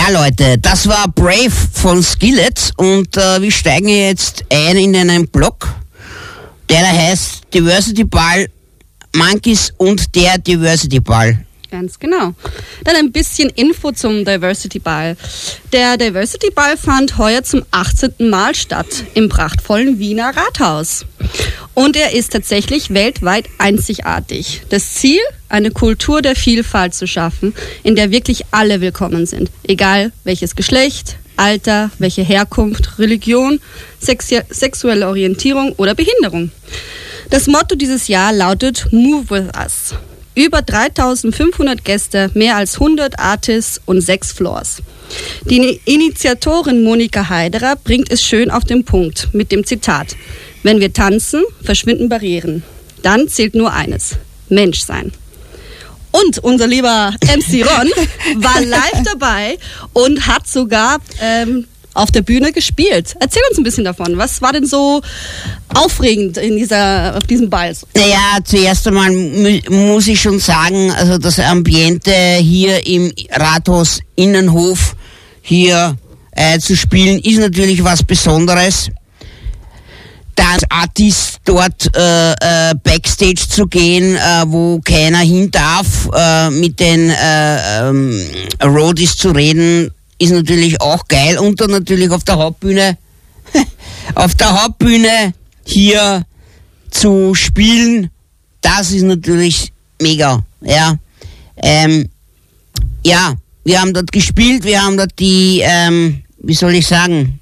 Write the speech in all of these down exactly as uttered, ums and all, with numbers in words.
Ja, Leute, das war Brave von Skillet und äh, wir steigen jetzt ein in einen Blog, der da heißt Diversity Ball, Monkeys und der Diversity Ball. Ganz genau. Dann ein bisschen Info zum Diversity Ball. Der Diversity Ball fand heuer zum achtzehnten Mal statt im prachtvollen Wiener Rathaus. Und er ist tatsächlich weltweit einzigartig. Das Ziel, eine Kultur der Vielfalt zu schaffen, in der wirklich alle willkommen sind. Egal welches Geschlecht, Alter, welche Herkunft, Religion, sexu- sexuelle Orientierung oder Behinderung. Das Motto dieses Jahr lautet Move with us. Über dreitausendfünfhundert Gäste, mehr als hundert Artists und sechs Floors. Die Initiatorin Monika Heiderer bringt es schön auf den Punkt mit dem Zitat: Wenn wir tanzen, verschwinden Barrieren. Dann zählt nur eines: Mensch sein. Und unser lieber M C Ron war live dabei und hat sogar ähm, auf der Bühne gespielt. Erzähl uns ein bisschen davon. Was war denn so aufregend in dieser, auf diesem Ball? Naja, zuerst einmal mu- muss ich schon sagen, also das Ambiente hier im Rathaus Innenhof hier äh, zu spielen, ist natürlich was Besonderes. Dann als Artist dort äh, äh, Backstage zu gehen, äh, wo keiner hin darf, äh, mit den äh, ähm, Roadies zu reden, ist natürlich auch geil. Und dann natürlich auf der Hauptbühne, auf der Hauptbühne hier zu spielen, das ist natürlich mega, ja. Ähm, ja, wir haben dort gespielt, wir haben dort die, ähm, wie soll ich sagen,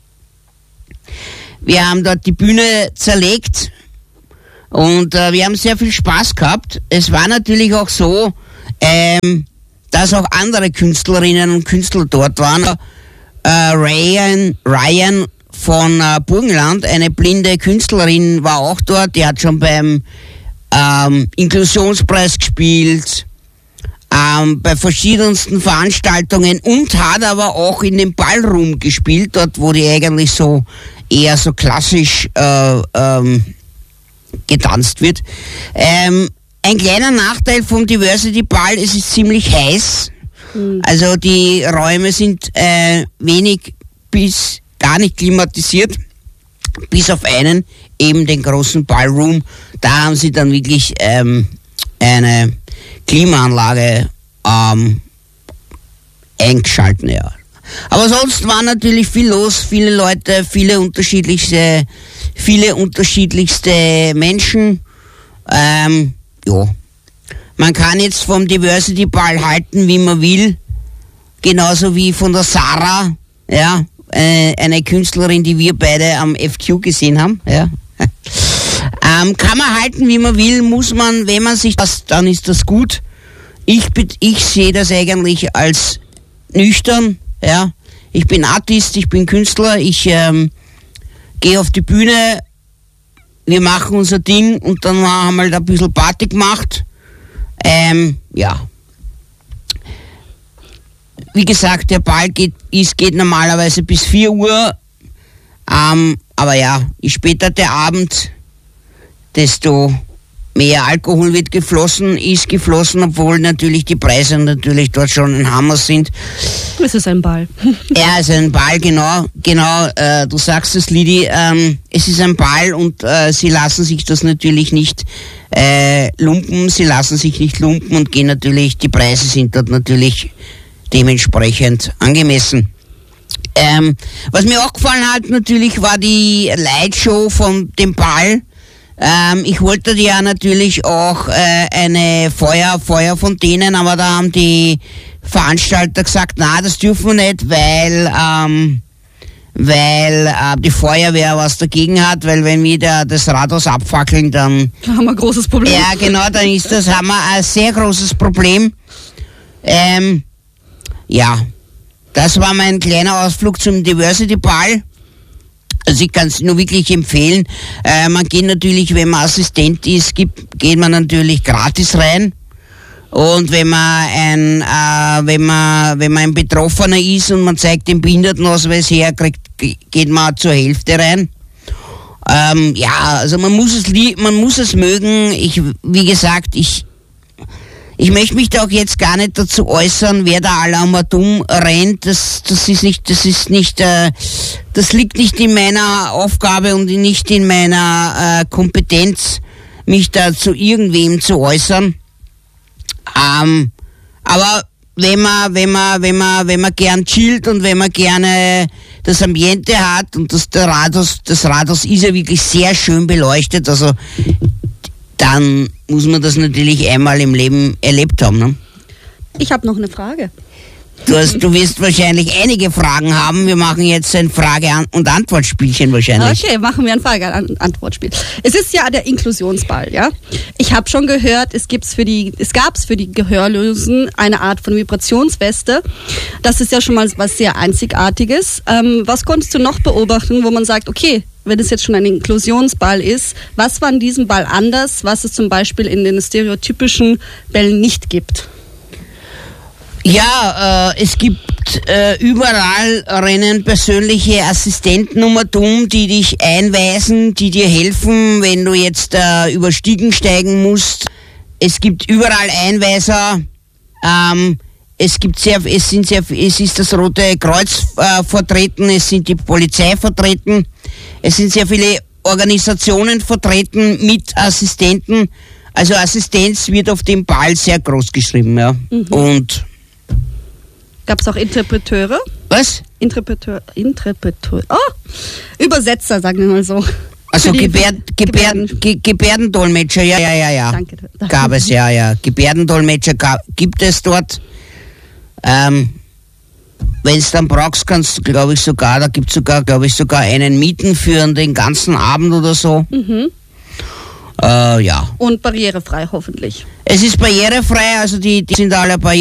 wir haben dort die Bühne zerlegt und äh, wir haben sehr viel Spaß gehabt. Es war natürlich auch so, ähm, dass auch andere Künstlerinnen und Künstler dort waren. Äh, Ryan, Ryan von äh, Burgenland, eine blinde Künstlerin, war auch dort. Die hat schon beim ähm, Inklusionspreis gespielt, ähm, bei verschiedensten Veranstaltungen und hat aber auch in dem Ballroom gespielt, dort wo die eigentlich so eher so klassisch äh, ähm, getanzt wird. Ähm, Ein kleiner Nachteil vom Diversity Ball, es ist ziemlich heiß. Mhm. Also die Räume sind äh, wenig bis gar nicht klimatisiert, bis auf einen, eben den großen Ballroom. Da haben sie dann wirklich ähm, eine Klimaanlage ähm, eingeschalten, ja. Aber sonst war natürlich viel los, viele Leute, viele unterschiedlichste, viele unterschiedlichste Menschen. Ähm, Ja, man kann jetzt vom Diversity Ball halten, wie man will, genauso wie von der Sarah, ja, äh, eine Künstlerin, die wir beide am F Q gesehen haben, ja. ähm, kann man halten, wie man will, muss man, wenn man sich das, dann ist das gut. Ich, ich sehe das eigentlich als nüchtern, ja. Ich bin Artist, ich bin Künstler, ich ähm, gehe auf die Bühne, wir machen unser Ding und dann haben wir halt ein bisschen Party gemacht. Ähm, ja. Wie gesagt, der Ball geht, ist, geht normalerweise bis vier Uhr. Ähm, aber ja, je später der Abend, desto mehr Alkohol wird geflossen, ist geflossen, obwohl natürlich die Preise natürlich dort schon ein Hammer sind. Es ist ein Ball. Ja, es ist ein Ball, genau, genau, äh, du sagst es, Lidi, ähm, es ist ein Ball und äh, sie lassen sich das natürlich nicht äh, lumpen, sie lassen sich nicht lumpen und gehen natürlich, die Preise sind dort natürlich dementsprechend angemessen. Ähm, was mir auch gefallen hat natürlich war die Lightshow von dem Ball. Ähm, ich wollte ja natürlich auch äh, eine Feuer, Feuerfontänen, aber da haben die Veranstalter gesagt, na, das dürfen wir nicht, weil ähm, weil äh, die Feuerwehr was dagegen hat, weil wenn wir da das Rathaus abfackeln, dann Da haben wir ein großes Problem. Ja, genau, dann ist das, haben wir ein sehr großes Problem. Ähm, ja, das war mein kleiner Ausflug zum Diversity Ball. Also ich kann es nur wirklich empfehlen. Äh, man geht natürlich, wenn man Assistent ist, gibt, geht man natürlich gratis rein. Und wenn man ein, äh, wenn man, wenn man ein Betroffener ist und man zeigt den Behindertenausweis her, kriegt, geht man zur Hälfte rein. Ähm, ja, also man muss es, man muss es mögen. Ich, wie gesagt, ich, ich möchte mich da auch jetzt gar nicht dazu äußern, wer da aller mal dumm rennt. Das, das ist nicht, das ist nicht, äh, das liegt nicht in meiner Aufgabe und nicht in meiner äh, Kompetenz, mich da zu irgendwem zu äußern. Ähm, aber wenn man, wenn man, wenn man, wenn man gern chillt und wenn man gerne das Ambiente hat und das, der Rathaus, das Rathaus ist ja wirklich sehr schön beleuchtet, also dann muss man das natürlich einmal im Leben erlebt haben. Ne? Ich habe noch eine Frage. Du, hast, du wirst wahrscheinlich einige Fragen haben. Wir machen jetzt ein Frage- und Antwortspielchen wahrscheinlich. Okay, machen wir ein Frage- und Antwortspiel. Es ist ja der Inklusionsball, ja. Ich habe schon gehört, es gibt's für die, es gab's für die Gehörlosen eine Art von Vibrationsweste. Das ist ja schon mal was sehr Einzigartiges. Ähm, was konntest du noch beobachten, wo man sagt, okay, wenn es jetzt schon ein Inklusionsball ist, was war an diesem Ball anders, was es zum Beispiel in den stereotypischen Bällen nicht gibt? Ja, äh, es gibt äh, überall rennen persönliche Assistenten um und um, die dich einweisen, die dir helfen, wenn du jetzt äh, über Stiegen steigen musst. Es gibt überall Einweiser. Ähm, es gibt sehr, es sind sehr, es ist das Rote Kreuz äh, vertreten, es sind die Polizei vertreten, es sind sehr viele Organisationen vertreten mit Assistenten. Also Assistenz wird auf dem Ball sehr groß geschrieben, ja. Mhm. Und gab es auch Interpreteure? Was? Interpreteur, Interpreteur, oh, Übersetzer, sagen wir mal so. Also Gebärd, Gebärden, Ge, Gebärdendolmetscher, ja, ja, ja, ja. Danke. Gab es, ja, ja. Gebärdendolmetscher gab, gibt es dort. Ähm, wenn es dann brauchst, kannst du, glaube ich, sogar, da gibt es sogar, glaube ich, sogar einen mieten für den ganzen Abend oder so. Mhm. Äh, ja. Und barrierefrei hoffentlich. Es ist barrierefrei, also die, die sind alle barrierefrei.